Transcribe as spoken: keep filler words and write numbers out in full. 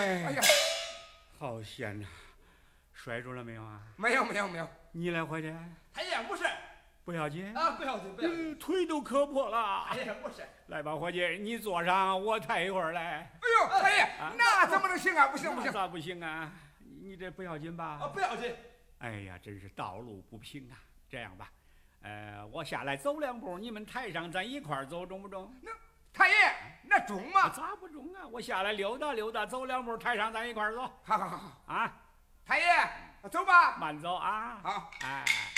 哎， 哎呀， 好险呐！摔着了没有啊？ 没有没有没有。 你来伙计？ 太爷不是不要紧啊，不要紧不要紧。 嗯腿都磕破了。 太爷不是。 来吧，伙计，你坐上，我抬一会儿来。 哎呦，太爷，那怎么能行啊？不行不行。 咋不行啊？你这不要紧吧？ 啊，不要紧。 哎呀，真是道路不平啊！这样吧，呃，我下来走两步，你们台上咱一块儿走，中不中？ 那太爷，那中吗？ 咋不中啊？我下来溜达溜达，走两步，台上咱一块儿走。 好好好好啊， 太爷，走吧。 慢走啊。 好， 哎。